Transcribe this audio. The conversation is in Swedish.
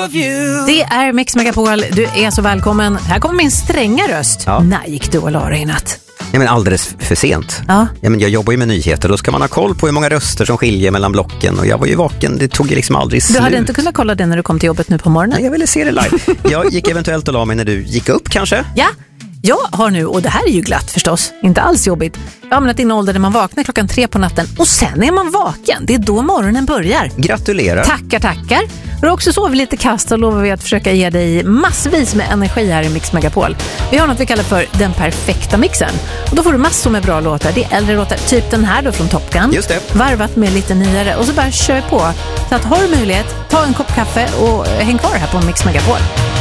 of you. Det är Mix Megapol, du är så välkommen. Här kommer min stränga röst. Ja. När gick du och la dig i natt? Ja, men alldeles för sent. Ja. Ja, men jag jobbar ju med nyheter. Då ska man ha koll på hur många röster som skiljer mellan blocken. Och jag var ju vaken, det tog ju liksom aldrig slut. Du hade inte kunnat kolla det när du kom till jobbet nu på morgonen? Nej, jag ville se det live. Jag gick eventuellt och la mig när du gick upp kanske. Ja, jag har nu, och det här är ju glatt förstås, inte alls jobbigt. Jag har hamnat i en ålder där man vaknar 3 på natten och sen är man vaken. Det är då morgonen börjar. Gratulerar. Tackar. Du har också sovit lite kast och lovar vi att försöka ge dig massvis med energi här i Mix Megapol. Vi har något vi kallar för den perfekta mixen. Och då får du massor med bra låtar. Det är äldre låtar, typ den här då från Top Gun. Just det. Varvat med lite nyare och så bara kör på. Så att har du möjlighet, ta en kopp kaffe och häng kvar här på Mix Megapol.